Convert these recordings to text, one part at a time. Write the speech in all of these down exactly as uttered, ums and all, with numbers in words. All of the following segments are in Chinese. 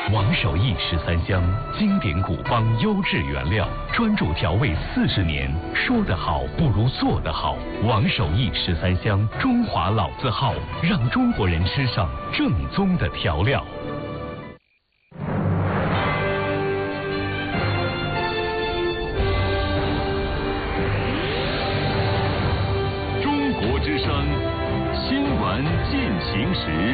王守义十三香，经典古方优质原料，专注调味四十年。说得好不如做得好。王守义十三香，中华老字号，让中国人吃上正宗的调料。 中国之声，新闻进行时。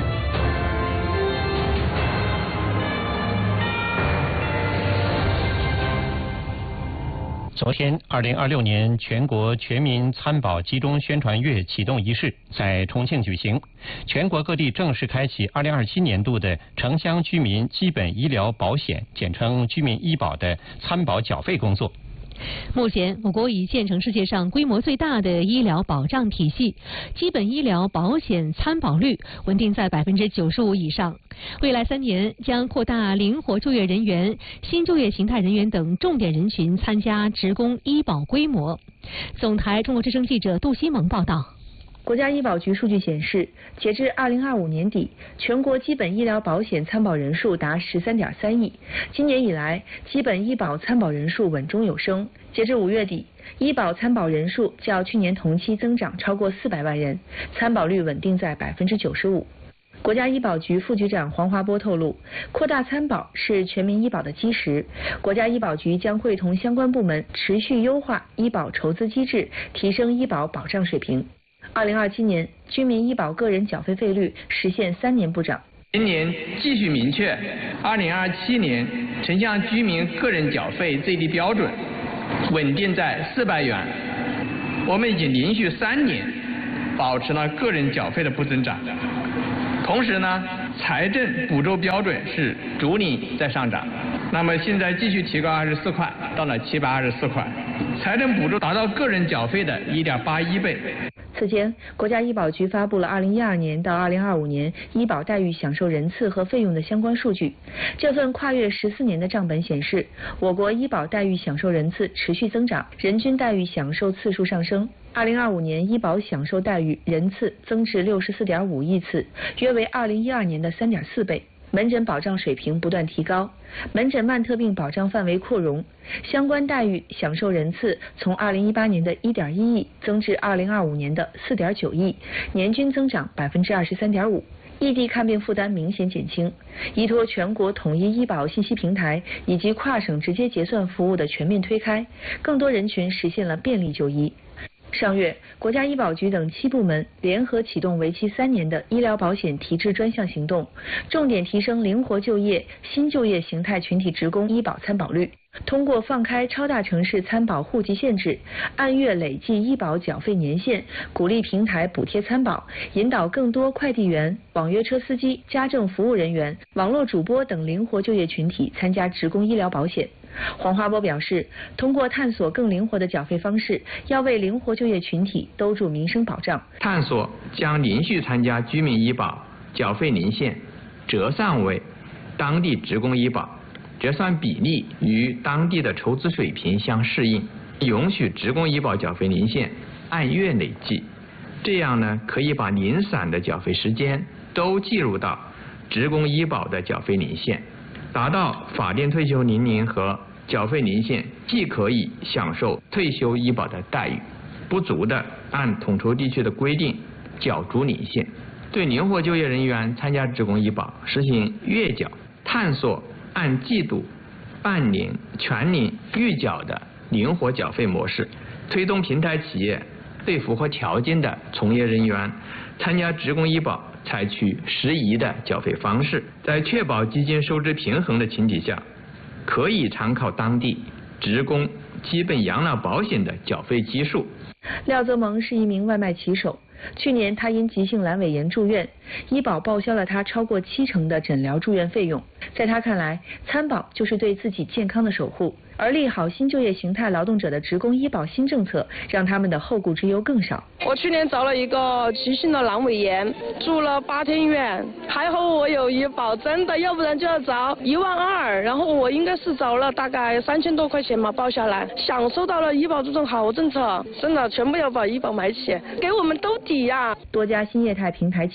昨天，二零二六年全国全民参保集中宣传月启动仪式在重庆举行，全国各地正式开启二零二七年度的城乡居民基本医疗保险（简称居民医保）的参保缴费工作。 目前，我国已建成世界上规模最大的医疗保障体系，基本医疗保险参保率稳定在百分之九十五以上。未来三年将扩大灵活就业人员、新就业形态人员等重点人群参加职工医保规模。总台中国之声记者杜西萌报道。 国家医保局数据显示，截至二零二五年底，全国基本医疗保险参保人数达十三点三亿。今年以来，基本医保参保人数稳中有升。截至五月底，医保参保人数较去年同期增长超过四百万人，参保率稳定在百分之九十五。国家医保局副局长黄华波透露，扩大参保是全民医保的基石。国家医保局将会同相关部门持续优化医保筹资机制，提升医保保障水平。二零二七年，居民医保个人缴费费率实现三年不涨。 今年继续明确，二零二七年城乡居民个人缴费最低标准稳定在四百元。我们已经连续三年保持了个人缴费的不增长。同时呢，财政补助标准是逐年在上涨。那么现在继续提高二十四块，到了七百二十四块，财政补助达到个人缴费的一点八一倍。 此前，国家医保局发布了二零一二年到二零二五年医保待遇享受人次和费用的相关数据。这份跨越十四年的账本显示，我国医保待遇享受人次持续增长，人均待遇享受次数上升。二零二五年医保享受待遇人次增至六十四点五亿次，约为二零一二年的三点四倍。门诊保障水平不断提高，门诊慢特病保障范围扩容，相关待遇享受人次从二零一八年的一点一亿增至二零二五年的四点九亿，年均增长百分之二十三点五。异地看病负担明显减轻，依托全国统一医保信息平台以及跨省直接结算服务的全面推开，更多人群实现了便利就医。上月，国家医保局等七部门联合启动为期三年的医疗保险提质专项行动，重点提升灵活就业、新就业形态群体职工医保参保率。通过放开超大城市参保户籍限制，按月累计医保缴费年限，鼓励平台补贴参保，引导更多快递员、网约车司机、家政服务人员、网络主播等灵活就业群体参加职工医疗保险。黄华波表示，通过探索更灵活的缴费方式，要为灵活就业群体兜住民生保障。 探索将连续参加居民医保缴费年限折算为当地职工医保，折算比例与当地的筹资水平相适应，允许职工医保缴费年限按月累计，这样呢可以把零散的缴费时间都计入到职工医保的缴费年限，达到法定退休年龄和缴费年限既可以享受退休医保的待遇，不足的按统筹地区的规定缴足年限。对灵活就业人员参加职工医保实行月缴，探索按季度、半年、全年预缴的灵活缴费模式，推动平台企业对符合条件的从业人员参加职工医保采取适宜的缴费方式，在确保基金收支平衡的前提下，可以参考当地职工基本养老保险的缴费基数。 廖泽蒙是一名外卖骑手，去年他因急性阑尾炎住院，医保报销了他超过七成的诊疗住院费用。在他看来，参保就是对自己健康的守护。而利好新就业形态劳动者的职工医保新政策，让他们的后顾之忧更少。 我去年遭了一个急性的阑尾炎，住了八天院，还好我有医保，真的，要不然就要找一万二，然后我应该是找了大概三千多块钱嘛，报下来，享受到了医保这种好政策，真的全部要把医保买起，给我们兜底呀、啊。 多家新业态平台企业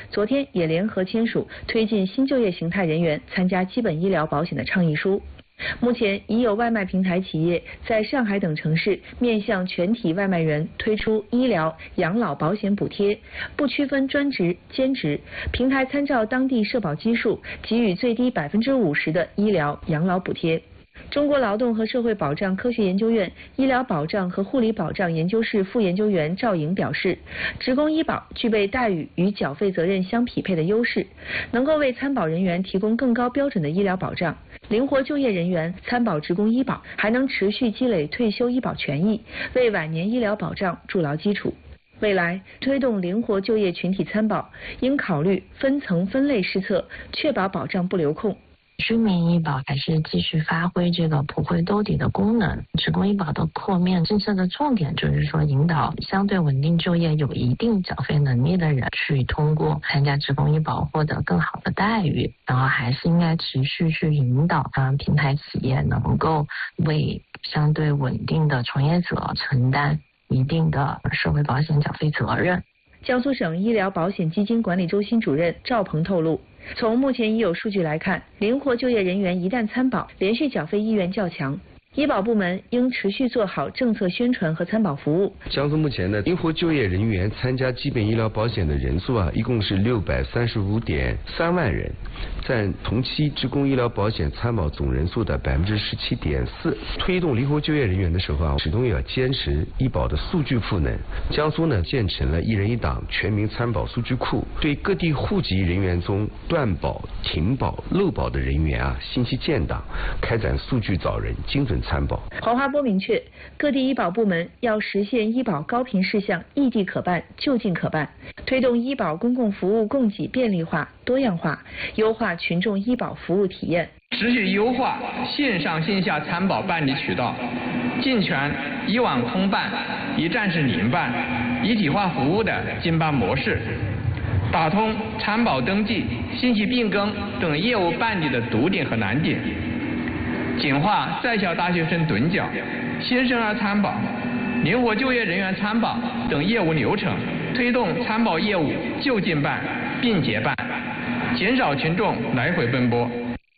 昨天也联合签署推进新就业形态人员参加基本医疗保险的倡议书。目前已有外卖平台企业在上海等城市面向全体外卖员推出医疗、养老保险补贴，不区分专职、兼职，平台参照当地社保基数，给予最低百分之五十的医疗、养老补贴。中国劳动和社会保障科学研究院医疗保障和护理保障研究室副研究员赵颖表示，职工医保具备待遇与缴费责任相匹配的优势，能够为参保人员提供更高标准的医疗保障。灵活就业人员参保职工医保，还能持续积累退休医保权益，为晚年医疗保障筑牢基础。未来推动灵活就业群体参保，应考虑分层分类施策，确保保障不流空。 居民医保还是继续发挥这个普惠兜底的功能。职工医保的扩面政策的重点就是说，引导相对稳定就业、有一定缴费能力的人去通过参加职工医保获得更好的待遇，然后还是应该持续去引导啊平台企业能够为相对稳定的从业者承担一定的社会保险缴费责任。 江苏省医疗保险基金管理中心主任赵鹏透露，从目前已有数据来看，灵活就业人员一旦参保，连续缴费意愿较强。医保部门应持续做好政策宣传和参保服务。 江苏目前呢，灵活就业人员参加基本医疗保险的人数啊，一共是六百三十五点三万人，占同期职工医疗保险参保总人数的百分之十七点四。推动灵活就业人员的时候啊，始终要坚持医保的数据赋能。江苏呢，建成了一人一档全民参保数据库，对各地户籍人员中断保、停保、漏保的人员啊，信息建档，开展数据找人、精准参保。 黄华波明确，各地医保部门要实现医保高频事项异地可办、就近可办，推动医保公共服务供给便利化、多样化，优化群众医保服务体验。 持续优化线上线下参保办理渠道，健全医网通办、一站式零办、一体化服务的经办模式，打通参保登记、信息变更等业务办理的堵点和难点，简化在校大学生趸缴、新生儿参保、灵活就业人员参保等业务流程，推动参保业务就近办、便捷办，减少群众来回奔波。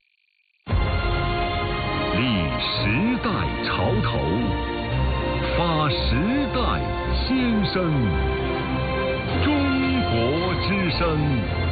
立时代潮头，发时代先声，中国之声。